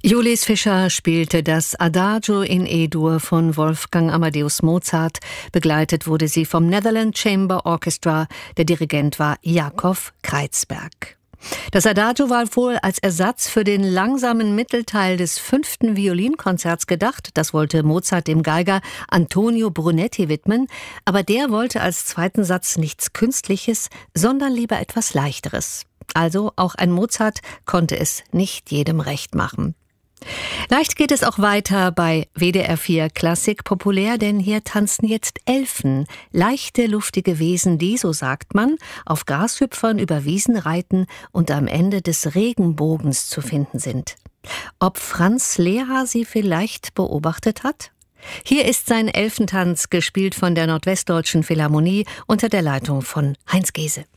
Julius Fischer spielte das Adagio in E-Dur von Wolfgang Amadeus Mozart. Begleitet wurde sie vom Netherlands Chamber Orchestra. Der Dirigent war Jakob Kreizberg. Das Adagio war wohl als Ersatz für den langsamen Mittelteil des 5. Violinkonzerts gedacht. Das wollte Mozart dem Geiger Antonio Brunetti widmen. Aber der wollte als zweiten Satz nichts Künstliches, sondern lieber etwas Leichteres. Also auch ein Mozart konnte es nicht jedem recht machen. Leicht geht es auch weiter bei WDR 4 Klassik populär, denn hier tanzen jetzt Elfen, leichte, luftige Wesen, die, so sagt man, auf Grashüpfern über Wiesen reiten und am Ende des Regenbogens zu finden sind. Ob Franz Lehrer sie vielleicht beobachtet hat? Hier ist sein Elfentanz, gespielt von der Nordwestdeutschen Philharmonie unter der Leitung von Heinz Gehse.